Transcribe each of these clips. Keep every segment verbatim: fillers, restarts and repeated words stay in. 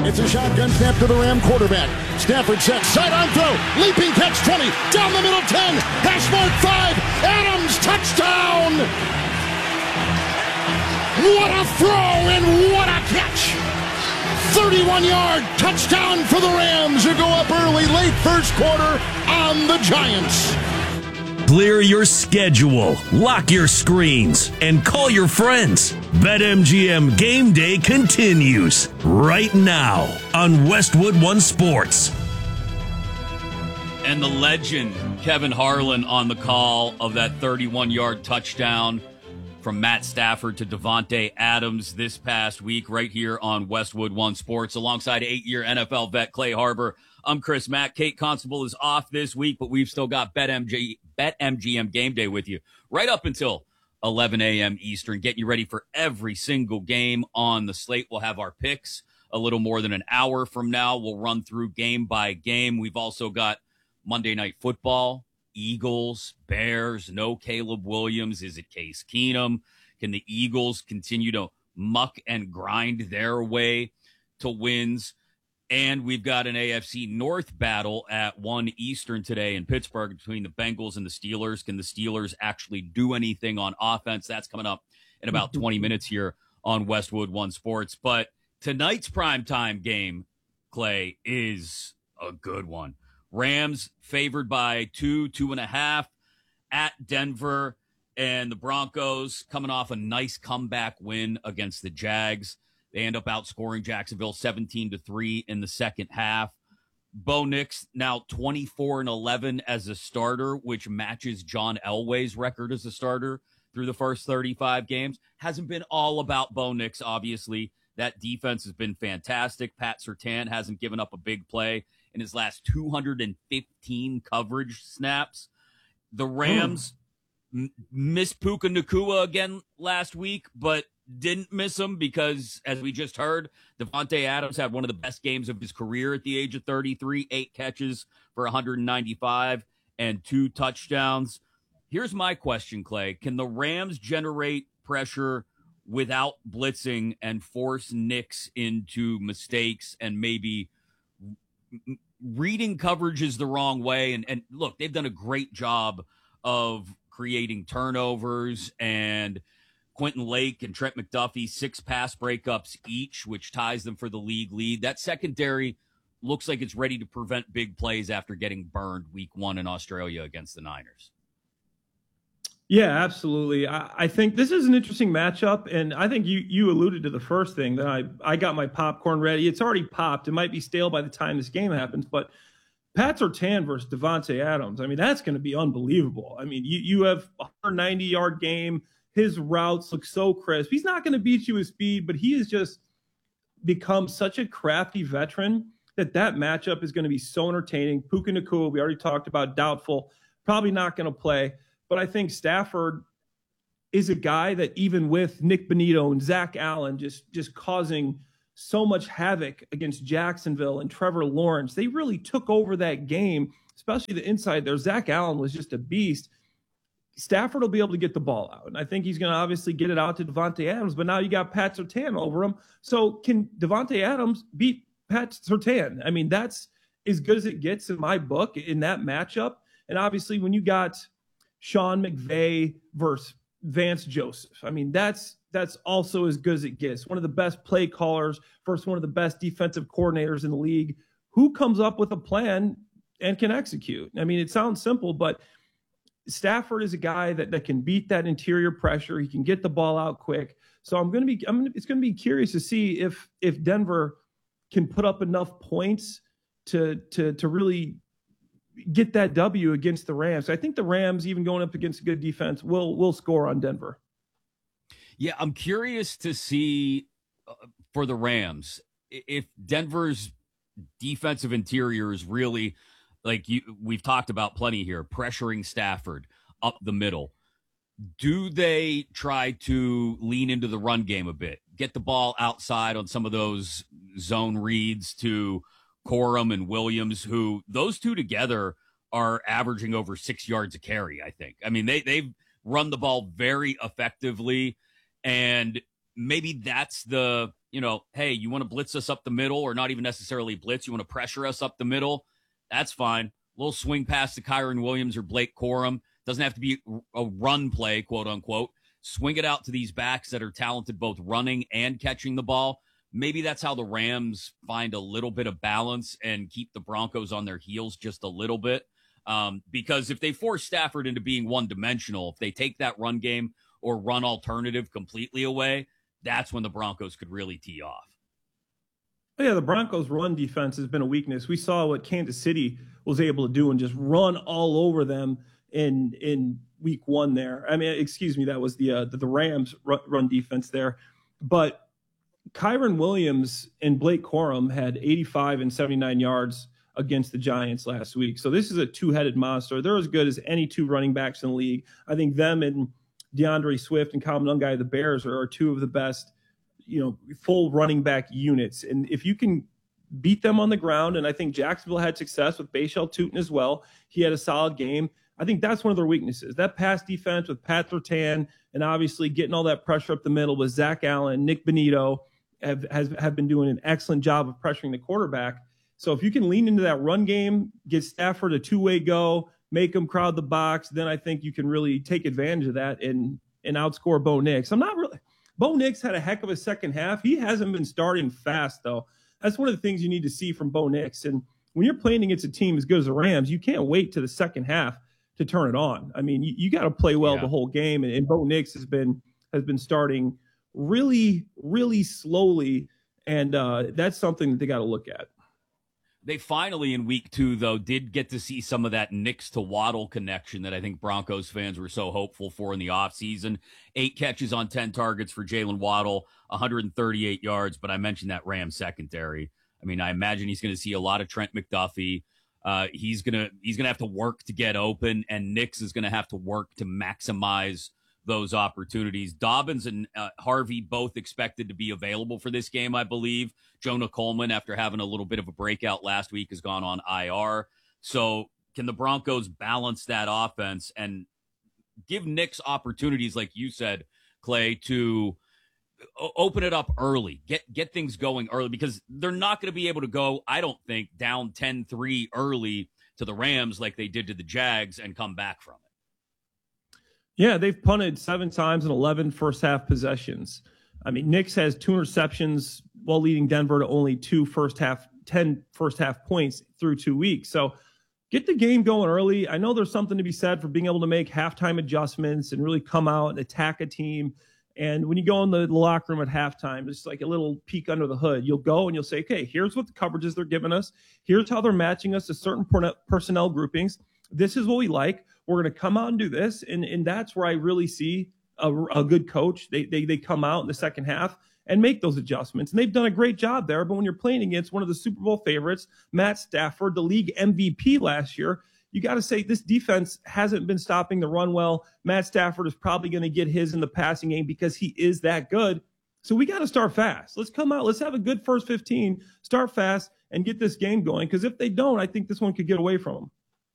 It's a shotgun snap to the Ram quarterback. Stafford sets, sidearm throw, leaping catch twenty, down the middle ten, hash mark five, Adams, touchdown! What a throw and what a catch! thirty-one-yard touchdown for the Rams, who go up early, late first quarter on the Giants. Clear your schedule, lock your screens, and call your friends. BetMGM Game Day continues right now on Westwood One Sports. And the legend, Kevin Harlan, on the call of that thirty-one-yard touchdown from Matt Stafford to Davante Adams this past week right here on Westwood One Sports alongside eight-year N F L vet Clay Harbor. I'm Chris Mack. Kate Constable is off this week, but we've still got BetMG, BetMGM Game Day with you right up until eleven a.m. Eastern, getting you ready for every single game on the slate. We'll have our picks a little more than an hour from now. We'll run through game by game. We've also got Monday Night Football, Eagles, Bears, no Caleb Williams. Is it Case Keenum? Can the Eagles continue to muck and grind their way to wins? And we've got an A F C North battle at one Eastern today in Pittsburgh between the Bengals and the Steelers. Can the Steelers actually do anything on offense? That's coming up in about twenty minutes here on Westwood One Sports. But tonight's primetime game, Clay, is a good one. Rams favored by two, two and a half at Denver, and the Broncos coming off a nice comeback win against the Jags. They end up outscoring Jacksonville seventeen to three in the second half. Bo Nix now twenty-four and eleven as a starter, which matches John Elway's record as a starter through the first thirty-five games. Hasn't been all about Bo Nix, obviously. That defense has been fantastic. Pat Surtain hasn't given up a big play in his last two hundred fifteen coverage snaps. The Rams mm. m- missed Puka Nacua again last week, but didn't miss him because, as we just heard, Davante Adams had one of the best games of his career at the age of thirty-three, eight catches for one hundred ninety-five and two touchdowns. Here's my question, Clay. Can the Rams generate pressure without blitzing and force Nix into mistakes and maybe reading coverages the wrong way? And, and look, they've done a great job of creating turnovers, and Quentin Lake and Trent McDuffie, six pass breakups each, which ties them for the league lead. That secondary looks like it's ready to prevent big plays after getting burned week one in Australia against the Niners. Yeah, absolutely. I, I think this is an interesting matchup, and I think you you alluded to the first thing that I, I got my popcorn ready. It's already popped. It might be stale by the time this game happens, but Pat Surtain versus Davante Adams, I mean, that's going to be unbelievable. I mean, you, you have a one hundred ninety-yard game. His routes look so crisp. He's not going to beat you with speed, but he has just become such a crafty veteran that that matchup is going to be so entertaining. Puka Nacua, we already talked about, doubtful, probably not going to play. But I think Stafford is a guy that, even with Nick Bonito and Zach Allen just, just causing so much havoc against Jacksonville and Trevor Lawrence, they really took over that game, especially the inside there. Zach Allen was just a beast. Stafford will be able to get the ball out, and I think he's going to obviously get it out to Davante Adams, but now you got Pat Surtain over him. So can Davante Adams beat Pat Surtain? I mean, that's as good as it gets in my book in that matchup. And obviously when you got Sean McVay versus Vance Joseph, I mean, that's that's also as good as it gets. One of the best play callers versus one of the best defensive coordinators in the league. Who comes up with a plan and can execute? I mean, it sounds simple, but Stafford is a guy that, that can beat that interior pressure. He can get the ball out quick. So I'm going to be, I'm gonna, it's going to be curious to see if, if Denver can put up enough points to, to, to really get that W against the Rams. I think the Rams, even going up against a good defense, will, will score on Denver. Yeah. I'm curious to see uh, for the Rams, if Denver's defensive interior is really, like you, we've talked about plenty here, pressuring Stafford up the middle. Do they try to lean into the run game a bit, get the ball outside on some of those zone reads to Corum and Williams, who those two together are averaging over six yards a carry, I think. I mean, they, they've run the ball very effectively, and maybe that's the you know, hey, you want to blitz us up the middle, or not even necessarily blitz, you want to pressure us up the middle, that's fine. A little swing pass to Kyron Williams or Blake Corum. Doesn't have to be a run play, quote unquote. Swing it out to these backs that are talented both running and catching the ball. Maybe that's how the Rams find a little bit of balance and keep the Broncos on their heels just a little bit. Um, because if they force Stafford into being one-dimensional, if they take that run game or run alternative completely away, that's when the Broncos could really tee off. Yeah, the Broncos' run defense has been a weakness. We saw what Kansas City was able to do and just run all over them in in week one there. I mean, excuse me, that was the uh, the, the Rams run defense there. But Kyron Williams and Blake Corum had eighty-five and seventy-nine yards against the Giants last week. So this is a two-headed monster. They're as good as any two running backs in the league. I think them and DeAndre Swift and Kyle Mongai, the Bears, are, are two of the best, you know, full running back units. And if you can beat them on the ground, and I think Jacksonville had success with Bashal Tutin as well. He had a solid game. I think that's one of their weaknesses. That pass defense with Pat Surtain and obviously getting all that pressure up the middle with Zach Allen, Nick Benito have, has, have been doing an excellent job of pressuring the quarterback. So if you can lean into that run game, get Stafford a two-way go, make him crowd the box, then I think you can really take advantage of that and, and outscore Bo Nix. I'm not really – Bo Nix had a heck of a second half. He hasn't been starting fast, though. That's one of the things you need to see from Bo Nix. And when you're playing against a team as good as the Rams, you can't wait to the second half to turn it on. I mean, you, you got to play well yeah. the whole game. And, and Bo Nix has been has been starting really, really slowly, and uh, that's something that they got to look at. They finally, in week two, though, did get to see some of that Nix to Waddle connection that I think Broncos fans were so hopeful for in the offseason. Eight catches on ten targets for Jalen Waddle, one hundred thirty-eight yards, but I mentioned that Rams secondary. I mean, I imagine he's going to see a lot of Trent McDuffie. Uh, he's going to he's gonna have to work to get open, and Nix is going to have to work to maximize those opportunities. Dobbins and uh, Harvey both expected to be available for this game, I believe. Jonah Coleman, after having a little bit of a breakout last week, has gone on I R. So can the Broncos balance that offense and give Nix opportunities, like you said, Clay, to open it up early, get get things going early, because they're not going to be able to go, I don't think, down ten three early to the Rams like they did to the Jags and come back from it. Yeah, they've punted seven times in eleven first half possessions. I mean, Nix has two interceptions while leading Denver to only two first half, ten first half points through two weeks. So get the game going early. I know there's something to be said for being able to make halftime adjustments and really come out and attack a team. And when you go in the locker room at halftime, it's like a little peek under the hood. You'll go and you'll say, okay, here's what the coverages they're giving us. Here's how they're matching us to certain personnel groupings. This is what we like. We're going to come out and do this. And, and that's where I really see a, a good coach. They, they, they come out in the second half and make those adjustments. And they've done a great job there. But when you're playing against one of the Super Bowl favorites, Matt Stafford, the league M V P last year, you got to say this defense hasn't been stopping the run well. Matt Stafford is probably going to get his in the passing game because he is that good. So we got to start fast. Let's come out. Let's have a good first fifteen, start fast, and get this game going. Because if they don't, I think this one could get away from them.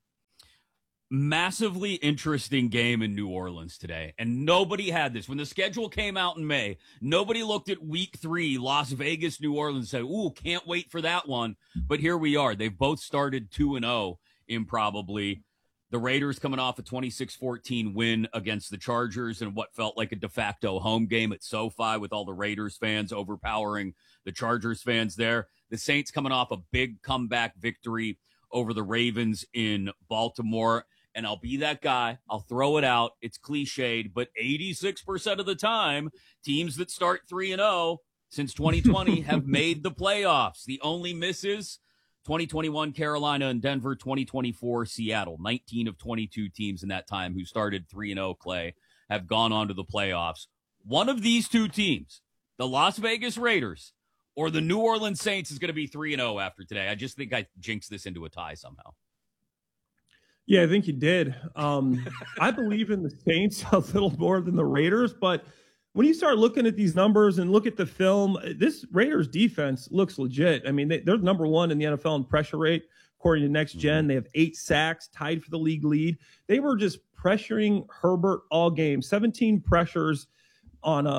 Massively interesting game in New Orleans today, and nobody had this. When the schedule came out in May, nobody looked at week three, Las Vegas, New Orleans, and said, ooh, can't wait for that one. But here we are. They've both started two and oh improbably. The Raiders coming off a twenty-six fourteen win against the Chargers in what felt like a de facto home game at SoFi, with all the Raiders fans overpowering the Chargers fans there. The Saints coming off a big comeback victory over the Ravens in Baltimore. And I'll be that guy. I'll throw it out. It's cliched, but eighty-six percent of the time, teams that start three and oh since twenty twenty have made the playoffs. The only misses, twenty twenty-one Carolina and Denver, twenty twenty-four Seattle. nineteen of twenty-two teams in that time who started three and oh, Clay, have gone on to the playoffs. One of these two teams, the Las Vegas Raiders or the New Orleans Saints, is going to be three and oh after today. I just think I jinxed this into a tie somehow. Yeah, I think you did. Um, I believe in the Saints a little more than the Raiders, but when you start looking at these numbers and look at the film, this Raiders defense looks legit. I mean, they, they're number one in the N F L in pressure rate, according to Next Gen. They have eight sacks, tied for the league lead. They were just pressuring Herbert all game, seventeen pressures on uh,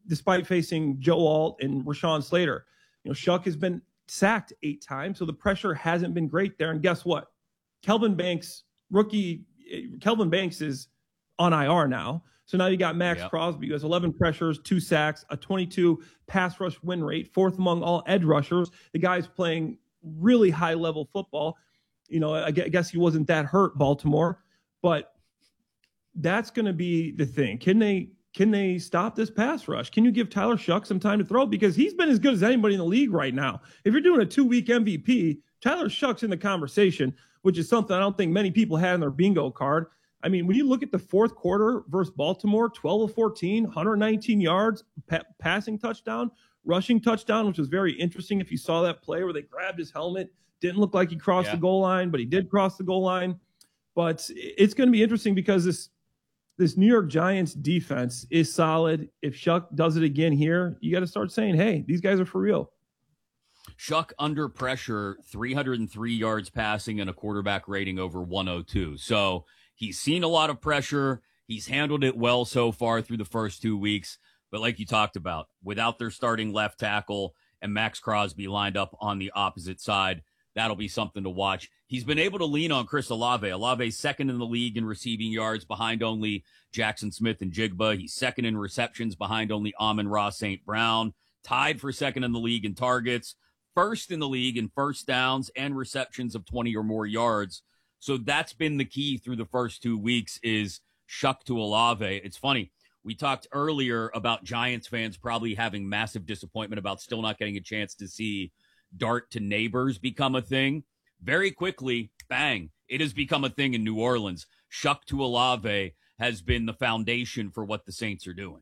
despite facing Joe Alt and Rashawn Slater. You know, Shuck has been sacked eight times, so the pressure hasn't been great there. And guess what? Kelvin Banks, rookie, Kelvin Banks is on I R now. So now you got Max yep. Crosby, who has eleven pressures, two sacks, a twenty-two pass rush win rate, fourth among all edge rushers. The guy's playing really high-level football. You know, I guess he wasn't that hurt, Baltimore. But that's going to be the thing. Can they can they stop this pass rush? Can you give Tyler Shuck some time to throw? Because he's been as good as anybody in the league right now. If you're doing a two-week M V P, Tyler Shuck's in the conversation, which is something I don't think many people had in their bingo card. I mean, when you look at the fourth quarter versus Baltimore, twelve of fourteen, one hundred nineteen yards, pa- passing touchdown, rushing touchdown, which was very interesting if you saw that play where they grabbed his helmet. Didn't look like he crossed yeah. the goal line, but he did cross the goal line. But it's going to be interesting because this this New York Giants defense is solid. If Shuck does it again here, you got to start saying, hey, these guys are for real. Shuck under pressure, three hundred three yards passing and a quarterback rating over one oh two. So he's seen a lot of pressure. He's handled it well so far through the first two weeks. But like you talked about, without their starting left tackle and Max Crosby lined up on the opposite side, that'll be something to watch. He's been able to lean on Chris Olave. Olave's second in the league in receiving yards behind only Jackson Smith and Jigba. He's second in receptions behind only Amon-Ra Saint Brown. Tied for second in the league in targets. First in the league in first downs and receptions of twenty or more yards. So that's been the key through the first two weeks is Shuck to Olave. It's funny. We talked earlier about Giants fans probably having massive disappointment about still not getting a chance to see Dart to Neighbors become a thing. Very quickly, bang, it has become a thing in New Orleans. Shuck to Olave has been the foundation for what the Saints are doing.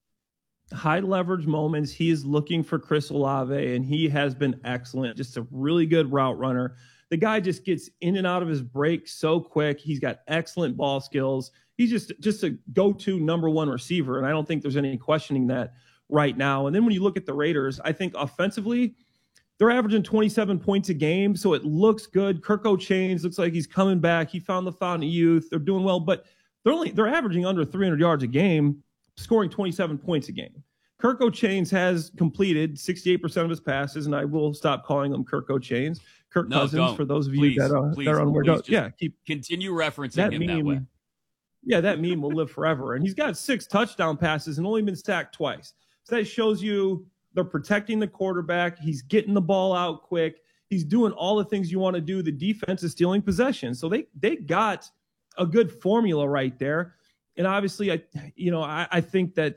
High leverage moments. He is looking for Chris Olave, and he has been excellent. Just a really good route runner. The guy just gets in and out of his break so quick. He's got excellent ball skills. He's just, just a go-to number one receiver, and I don't think there's any questioning that right now. And then when you look at the Raiders, I think offensively, they're averaging twenty-seven points a game, so it looks good. Kirk O'Chains looks like he's coming back. He found the fountain of youth. They're doing well, but they're only they're averaging under three hundred yards a game, scoring twenty-seven points a game. Kirk O'Chains has completed sixty-eight percent of his passes, and I will stop calling him Kirk O'Chains. Kirk no, Cousins, don't. For those of you please, that are, please, that are unaware. Don't, yeah, keep continue referencing that him meme, that way. Yeah, that meme will live forever. And he's got six touchdown passes and only been sacked twice. So that shows you they're protecting the quarterback. He's getting the ball out quick. He's doing all the things you want to do. The defense is stealing possession. So they they got a good formula right there. And obviously, I you know, I, I think that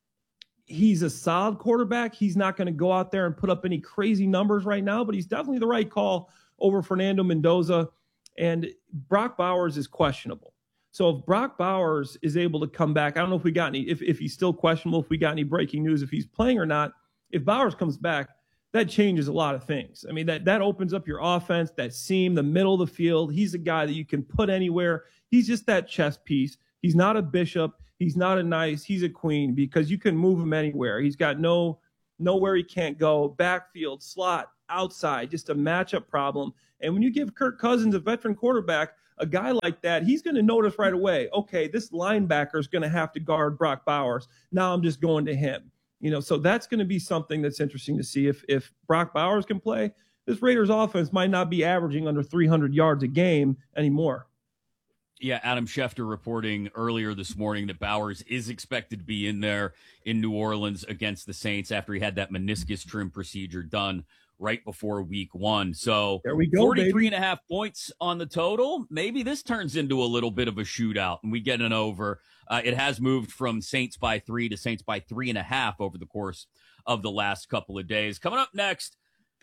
he's a solid quarterback. He's not going to go out there and put up any crazy numbers right now, but he's definitely the right call over Fernando Mendoza. And Brock Bowers is questionable. So if Brock Bowers is able to come back, I don't know if we got any, if, if he's still questionable, if we got any breaking news, if he's playing or not. If Bowers comes back, that changes a lot of things. I mean, that, that opens up your offense, that seam, the middle of the field. He's a guy that you can put anywhere. He's just that chess piece. He's not a bishop. He's not a nice. He's a queen because you can move him anywhere. He's got no nowhere he can't go. Backfield, slot, outside, just a matchup problem. And when you give Kirk Cousins, a veteran quarterback, a guy like that, he's going to notice right away, okay, this linebacker is going to have to guard Brock Bowers. Now I'm just going to him. You know, so that's going to be something that's interesting to see. If if Brock Bowers can play, this Raiders offense might not be averaging under three hundred yards a game anymore. Yeah, Adam Schefter reporting earlier this morning that Bowers is expected to be in there in New Orleans against the Saints after he had that meniscus trim procedure done right before week one. So there we go, forty-three baby. and a half points on the total. Maybe this turns into a little bit of a shootout and we get an over. Uh, it has moved from Saints by three to Saints by three and a half over the course of the last couple of days. Coming up next,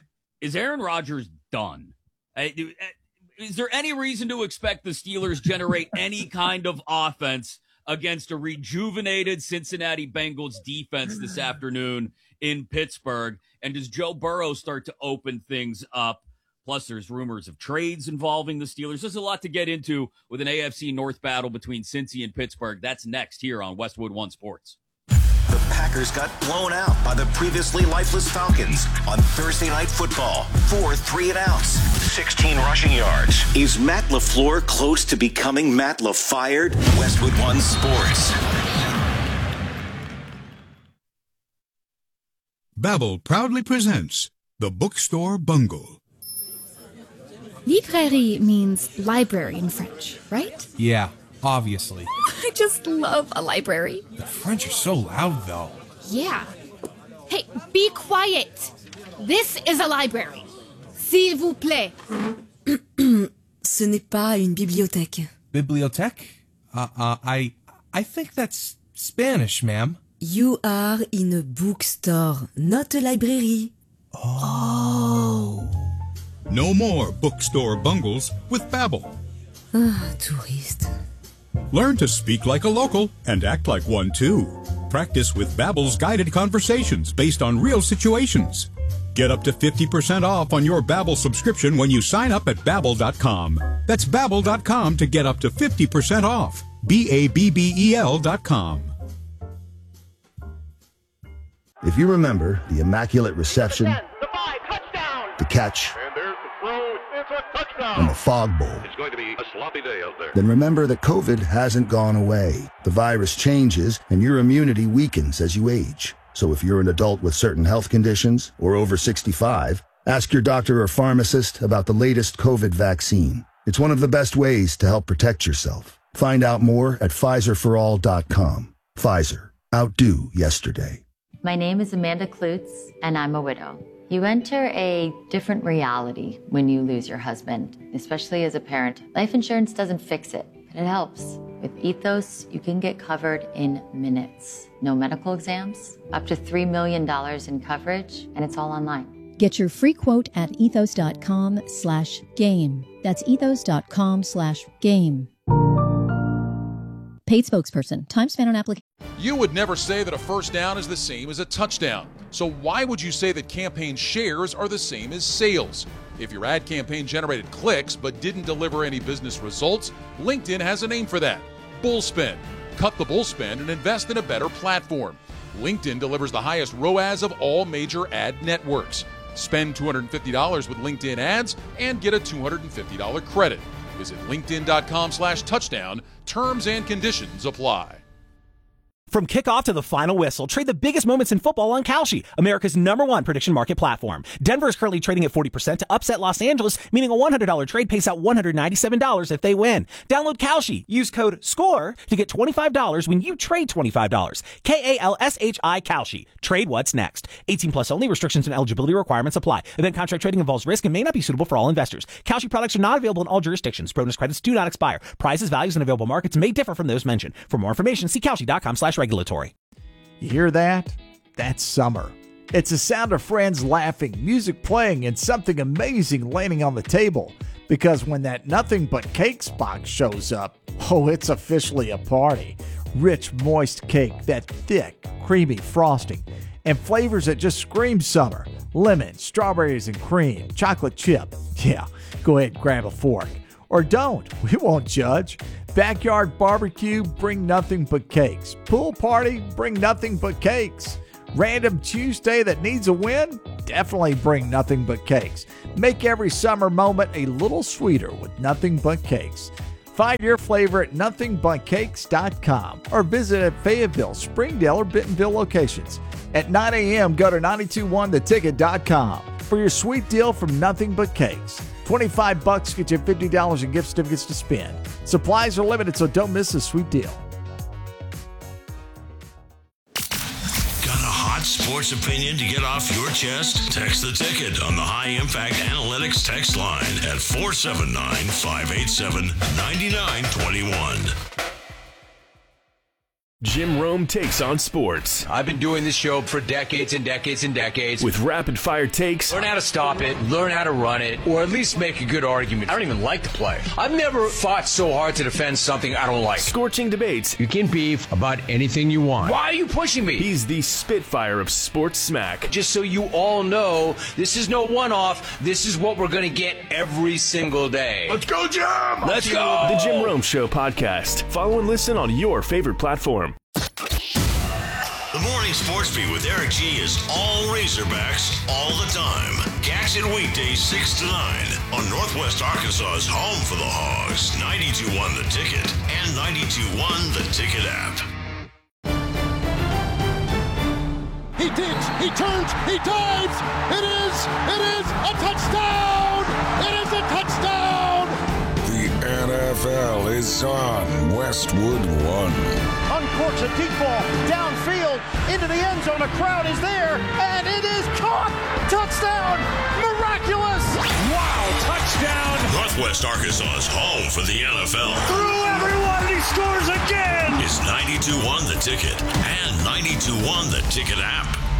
is Aaron Rodgers done? Uh, is there any reason to expect the Steelers generate any kind of offense against a rejuvenated Cincinnati Bengals defense this afternoon in Pittsburgh? And does Joe Burrow start to open things up? Plus, there's rumors of trades involving the Steelers. There's a lot to get into with an A F C North battle between Cincy and Pittsburgh. That's next here on Westwood One Sports. The Packers got blown out by the previously lifeless Falcons on Thursday Night Football. Four three and outs, sixteen rushing yards. Is Matt LaFleur close to becoming Matt LaFired? Westwood One Sports. Babbel proudly presents The Bookstore Bungle. Librairie means library in French, right? Yeah, obviously. I just love a library. The French are so loud, though. Yeah. Hey, be quiet. This is a library. S'il vous plaît. Ce n'est pas une bibliothèque. Bibliothèque? Uh, uh, I, I think that's Spanish, ma'am. You are in a bookstore, not a library. Oh. No more bookstore bungles with Babbel. Ah, touriste. Learn to speak like a local and act like one too. Practice with Babbel's guided conversations based on real situations. Get up to fifty percent off on your Babbel subscription when you sign up at Babbel dot com. That's Babbel dot com to get up to fifty percent off. B A B B E L dot com. If you remember the Immaculate Reception, the, five, touchdown. the catch, and there's the throw, it's a touchdown. and the Fog Bowl, it's going to be a sloppy day out there. Then remember that COVID hasn't gone away. The virus changes, and your immunity weakens as you age. So if you're an adult with certain health conditions or over sixty-five, ask your doctor or pharmacist about the latest COVID vaccine. It's one of the best ways to help protect yourself. Find out more at Pfizer for all dot com. Pfizer. Outdo yesterday. My name is Amanda Klutz, and I'm a widow. You enter a different reality when you lose your husband, especially as a parent. Life insurance doesn't fix it, but it helps. With Ethos, you can get covered in minutes. No medical exams, up to three million dollars in coverage, and it's all online. Get your free quote at ethos.com slash game. That's ethos.com slash game. Paid spokesperson. Time spent on application. You would never say that a first down is the same as a touchdown. So why would you say that campaign shares are the same as sales? If your ad campaign generated clicks but didn't deliver any business results, LinkedIn has a name for that. Bullspend. Cut the bullspend and invest in a better platform. LinkedIn delivers the highest R O A S of all major ad networks. Spend two hundred fifty dollars with LinkedIn ads and get a two hundred fifty dollars credit. Visit linkedin.com slash touchdown. Terms and conditions apply. From kickoff to the final whistle, trade the biggest moments in football on Kalshi, America's number one prediction market platform. Denver is currently trading at forty percent to upset Los Angeles, meaning a one hundred dollars trade pays out one hundred ninety-seven dollars if they win. Download Kalshi. Use code SCORE to get twenty-five dollars when you trade twenty-five dollars. K A L S H I Kalshi. Trade what's next. eighteen plus only. Restrictions and eligibility requirements apply. Event contract trading involves risk and may not be suitable for all investors. Kalshi products are not available in all jurisdictions. Bonus credits do not expire. Prices, values, and available markets may differ from those mentioned. For more information, see Kalshi.com slash regulatory. You hear that? That's summer. It's the sound of friends laughing, music playing, and something amazing landing on the table. Because when that Nothing But Cakes box shows up, oh, it's officially a party. Rich, moist cake, that thick, creamy frosting, and flavors that just scream summer. Lemon, strawberries and cream, chocolate chip. Yeah, go ahead and grab a fork. Or don't, we won't judge. Backyard barbecue, bring nothing but cakes. Pool party, bring nothing but cakes. Random Tuesday that needs a win? Definitely bring nothing but cakes. Make every summer moment a little sweeter with Nothing But Cakes. Find your flavor at nothing but cakes dot com or visit at Fayetteville, Springdale, or Bentonville locations. At nine a.m., go to nine two one the ticket dot com for your sweet deal from Nothing But Cakes. twenty-five bucks get you fifty dollars in gift certificates to spend. Supplies are limited, so don't miss this sweet deal. Got a hot sports opinion to get off your chest? Text the ticket on the High Impact Analytics text line at four seven nine, five eight seven, nine nine two one. Jim Rome takes on sports. I've been doing this show for decades and decades and decades. With rapid-fire takes. Learn how to stop it, learn how to run it, or at least make a good argument. I don't even like the play. I've never fought so hard to defend something I don't like. Scorching debates. You can beef about anything you want. Why are you pushing me? He's the Spitfire of sports smack. Just so you all know, this is no one-off. This is what we're going to get every single day. Let's go, Jim! Let's go! The Jim Rome Show podcast. Follow and listen on your favorite platform. The Morning Sports Beat with Eric G is all Razorbacks all the time. Catch it weekdays six to nine on Northwest Arkansas's home for the Hogs, ninety-two point one The Ticket and ninety-two point one The Ticket app. He digs, he turns, he dives. It is, it is a touchdown. It is a touchdown. The N F L is on Westwood One. Uncorks a deep ball downfield into the end zone. A crowd is there, and it is caught. Touchdown! Miraculous! Wow! Touchdown! Northwest Arkansas's home for the N F L. Through everyone, and he scores again! Is ninety-two one The Ticket and ninety-two one The Ticket app.